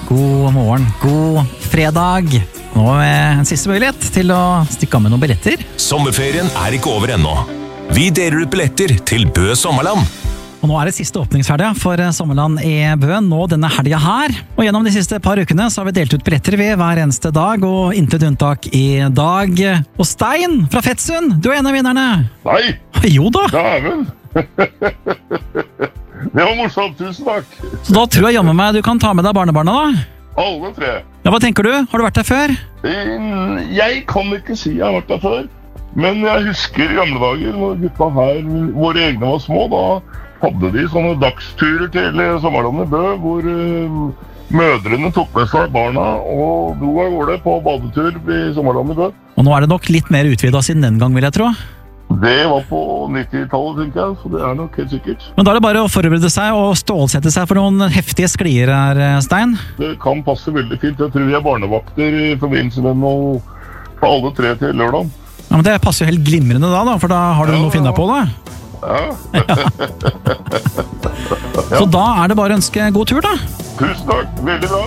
God morgen, god fredag. Nå er en siste mulighet til å stikke av med noen billetter. Sommerferien er ikke over ennå. Vi deler ut billetter til Bø Sommerland. Og nå er det siste åpningshelga for Sommerland i Bø, nå denne helga her. Og gjennom de siste par ukene så har vi delt ut billetter ved hver eneste dag, og intet unntak i dag. Og Stein fra Fettsund, du er en av vinnerne. Nei, Jo da, dæven. Det var morsomt, tusen takk. så da tror jeg jammen meg du kan ta med deg barnebarna da. Alle tre. Ja, hva tenker du? Har du vært der før? Jeg kan ikke si jeg har vært der før, men jeg husker i gamle dager, når gutta her, våre egne var små, da hadde de sånne dagsturer til Sommerland i Bø, hvor mødrene tok med seg barna og dro av gårde på badetur i Sommerland i Bø. Og nå er det nok litt mer utvidet siden den gang, vil jeg tro. Det var på 90-tallet, tenker jeg, så det er nok helt sikkert. Men da er det bare å forberede seg og stålsette seg for noen heftige sklier her, Stein. Det kan passe veldig fint. Jeg tror vi er barnevakter i forbindelse med noe på alle tre til lørdag. Ja, men det passer jo helt glimrende da, for da har du noe å finne på da. Ja. Så da er det bare å ønske god tur da. Tusen takk, veldig bra.